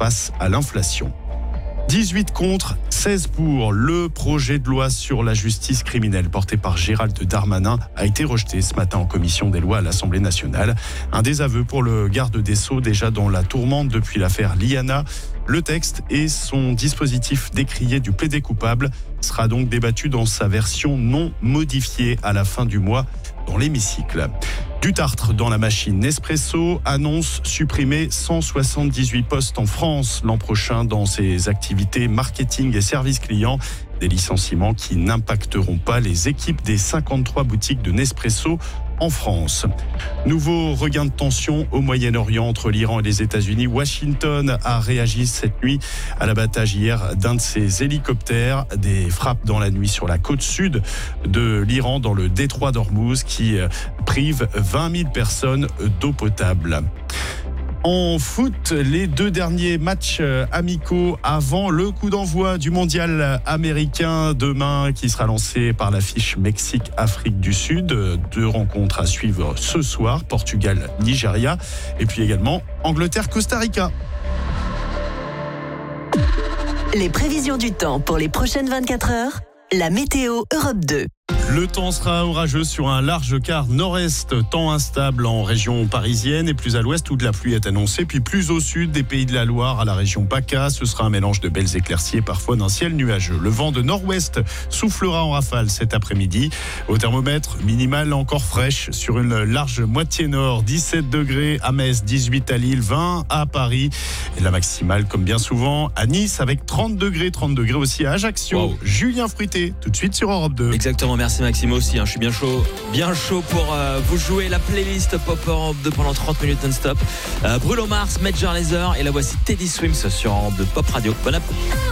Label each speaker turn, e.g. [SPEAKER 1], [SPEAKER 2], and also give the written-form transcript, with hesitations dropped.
[SPEAKER 1] face à l'inflation. 18 contre, 16 pour. Le projet de loi sur la justice criminelle porté par Gérald Darmanin a été rejeté ce matin en commission des lois à l'Assemblée nationale. Un désaveu pour le garde des Sceaux, déjà dans la tourmente depuis l'affaire Liana. Le texte et son dispositif décrié du plaidé coupable sera donc débattu dans sa version non modifiée à la fin du mois dans l'hémicycle. Du tartre dans la machine. Nespresso annonce supprimer 178 postes en France l'an prochain dans ses activités marketing et services clients. Des licenciements qui n'impacteront pas les équipes des 53 boutiques de Nespresso en France. Nouveau regain de tension au Moyen-Orient entre l'Iran et les États-Unis. Washington a réagi cette nuit à l'abattage hier d'un de ses hélicoptères. Des frappes dans la nuit sur la côte sud de l'Iran, dans le détroit d'Ormuz, qui prive 20 000 personnes d'eau potable. En foot, les 2 derniers matchs amicaux avant le coup d'envoi du mondial américain demain qui sera lancé par l'affiche Mexique-Afrique du Sud. 2 rencontres à suivre ce soir, Portugal-Nigeria et puis également Angleterre-Costa Rica.
[SPEAKER 2] Les prévisions du temps pour les prochaines 24 heures, la météo Europe 2.
[SPEAKER 1] Le temps sera orageux sur un large quart nord-est, temps instable en région parisienne et plus à l'ouest où de la pluie est annoncée. Puis plus au sud des Pays de la Loire à la région PACA, ce sera un mélange de belles éclaircies et parfois d'un ciel nuageux. Le vent de nord-ouest soufflera en rafale cet après-midi. Au thermomètre, minimale encore fraîche sur une large moitié nord. 17 degrés à Metz, 18 à Lille, 20 à Paris. Et la maximale, comme bien souvent, à Nice avec 30 degrés aussi à Ajaccio.
[SPEAKER 3] Wow.
[SPEAKER 1] Julien Fruité, tout de suite sur Europe 2.
[SPEAKER 3] Exactement, merci Maxime aussi, je suis bien chaud pour vous jouer la playlist Pop Europe 2 pendant 30 minutes non-stop. Bruno Mars, Major Lazer et la voici Teddy Swims sur Europe 2 Pop Radio. Bon appétit.